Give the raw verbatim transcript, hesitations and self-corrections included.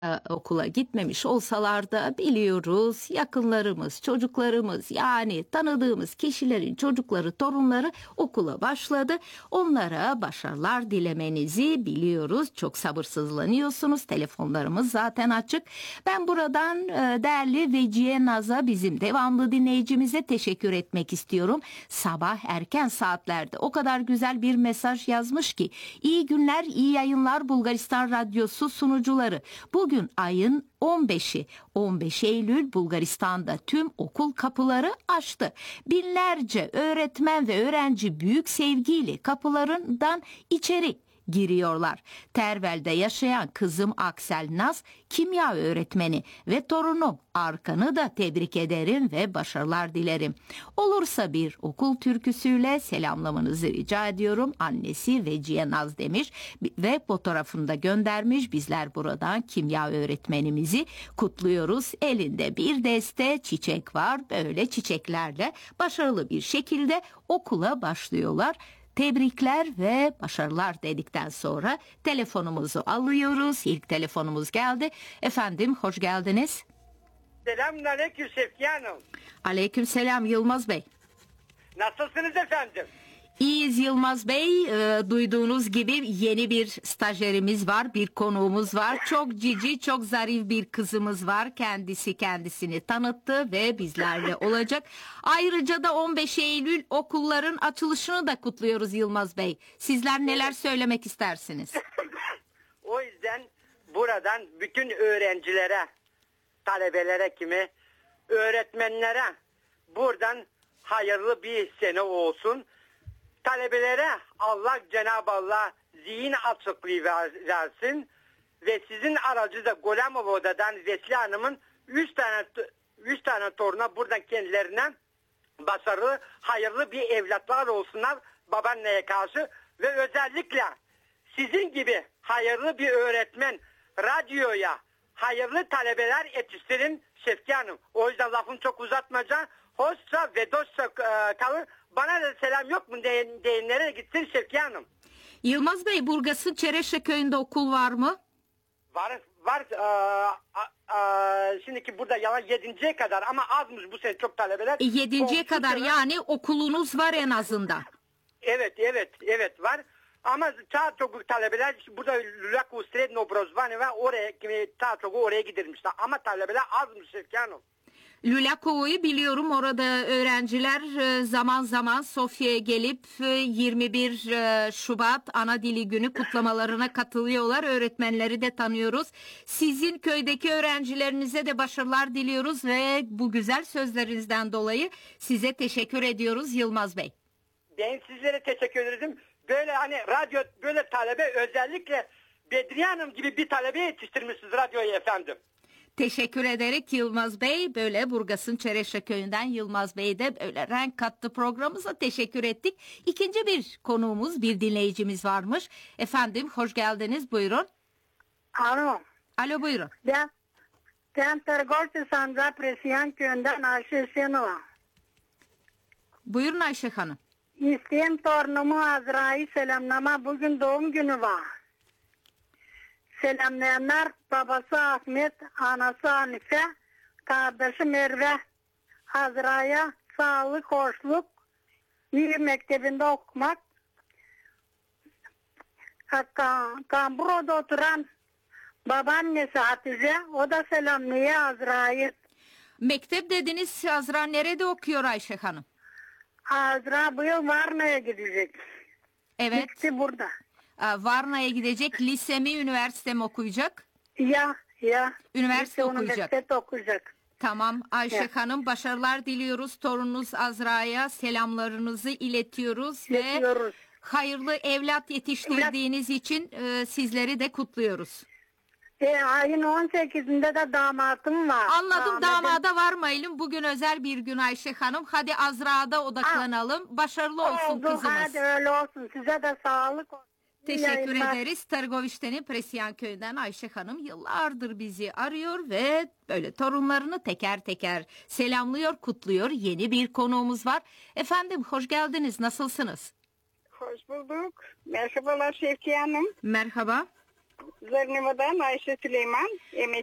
e, okula gitmemiş olsalar da biliyoruz, yakınlarımız, çocuklarımız, yani tanıdığımız kişilerin çocukları, torunları okula başladı. Onlara başarılar dilemenizi biliyoruz. Çok sabırsızlanıyorsunuz. Telefonlarımız zaten açık. Ben buradan e, değerli Veciye Naz'a, bizim devamlı dinleyicimize teşekkür etmek istiyorum. Sabah erken saatlerde o kadar güzel bir mesaj yazmış ki: iyi günler, iyi yayınlar Bulgaristan Radyosu sunucuları. Bugün ayın on beşi, on beş Eylül, Bulgaristan'da tüm okul kapıları açtı. Binlerce öğretmen ve öğrenci büyük sevgiyle kapılarından içeri giriyorlar. Tervel'de yaşayan kızım Aksel Naz kimya öğretmeni ve torunum Arkan'ı da tebrik ederim ve başarılar dilerim. Olursa bir okul türküsüyle selamlamanızı rica ediyorum. Annesi Veciye Naz demiş ve fotoğrafını da göndermiş. Bizler buradan kimya öğretmenimizi kutluyoruz. Elinde bir deste çiçek var. Böyle çiçeklerle başarılı bir şekilde okula başlıyorlar. Tebrikler ve başarılar dedikten sonra telefonumuzu alıyoruz. İlk telefonumuz geldi. Efendim, hoş geldiniz. Selamünaleyküm Şevkiye Hanım. Aleykümselam Yılmaz Bey. Nasılsınız efendim? İyiyiz Yılmaz Bey. Ee, duyduğunuz gibi yeni bir stajyerimiz var, bir konuğumuz var. Çok cici, çok zarif bir kızımız var. Kendisi kendisini tanıttı ve bizlerle olacak. Ayrıca da on beş Eylül okulların açılışını da kutluyoruz Yılmaz Bey. Sizler neler söylemek istersiniz? O yüzden buradan bütün öğrencilere, talebelere kimi, öğretmenlere buradan hayırlı bir sene olsun. Talebelere Allah, Cenab-ı Allah zihin açıklığı versin ve sizin aracı da Golemova'dan Vesile Hanım'ın üç tane üç tane toruna buradan kendilerine başarılı, hayırlı bir evlatlar olsunlar babaanneye karşı ve özellikle sizin gibi hayırlı bir öğretmen, radyoya hayırlı talebeler yetiştirin Şevkiye Hanım. O yüzden lafını çok uzatmayacağım. Hoşça ve dostça e, kalın. Bana da selam yok mu deyinlere gitsin Şevkiye Hanım. Yılmaz Bey, Burgas'ın Çereşe köyünde okul var mı? Var var. E, a, a, şimdiki burada yalan yedinciye kadar ama azmış bu sene çok talebeler. E, yedinciye kadar sene, yani okulunuz var en azından. Evet evet evet var. Ama daha çok talebeler burada Lulaku Sredno Brozvani ve oraya daha çok oraya gidirmişler. Ama talebeler azmış Şevkiye Hanım. Lulakova'yı biliyorum. Orada öğrenciler zaman zaman Sofya'ya gelip yirmi bir Şubat Ana Dili Günü kutlamalarına katılıyorlar. Öğretmenleri de tanıyoruz. Sizin köydeki öğrencilerinize de başarılar diliyoruz ve bu güzel sözlerinizden dolayı size teşekkür ediyoruz Yılmaz Bey. Ben sizlere teşekkür ederim. Böyle hani radyo böyle talebe, özellikle Bedriye Hanım gibi bir talebe yetiştirmişsiniz radyoyu efendim. Teşekkür ederek Yılmaz Bey, böyle Burgas'ın Çereşe köyünden Yılmaz Bey de böyle renk kattı programımıza, teşekkür ettik. İkinci bir konuğumuz, bir dinleyicimiz varmış. Efendim, hoş geldiniz, buyurun. Alo. Alo, buyurun. Ben, ben Tırgolcu Sanca Presyan köyünden Ayşe Hüseyinova. Buyurun Ayşe Hanım. İsteyen torunumu Azra'yı selamlama, bugün doğum günü var. Selamlayanlar babası Ahmet, anası Hanife, kardeşi Merve. Azra'ya sağlık, hoşluk, iyi mektebinde okumak. Kamburo'da oturan babaannesi Hatice, o da selamlıyor Azra'yı. Mektep dediniz, Azra nerede okuyor Ayşe Hanım? Azra bu yıl Varna'ya gidecek. Evet. Gitti burada. Varna'ya gidecek, lise mi, üniversite mi okuyacak? Ya, ya. Üniversite lise, okuyacak. Üniversite okuyacak. Tamam Ayşe Ya. Hanım, başarılar diliyoruz. Torununuz Azra'ya selamlarınızı iletiyoruz İletiyoruz. ve hayırlı evlat yetiştirdiğiniz evlat. için e, sizleri de kutluyoruz. E, ayın on sekizinde de damatım var. Anladım, Ahmet'in... damada varmayalım. Bugün özel bir gün Ayşe Hanım. Hadi Azra'da odaklanalım. Ha. Başarılı olsun Oldu, kızımız. Hadi öyle olsun. Size de sağlık olsun. Teşekkür ederiz. Tırgoviç'ten Presyan köyünden Ayşe Hanım yıllardır bizi arıyor ve böyle torunlarını teker teker selamlıyor, kutluyor. Yeni bir konuğumuz var. Efendim, hoş geldiniz. Nasılsınız? Hoş bulduk. Merhabalar Şevkiye Hanım. Merhaba. Zırnıva'dan Ayşe Süleyman, emekli.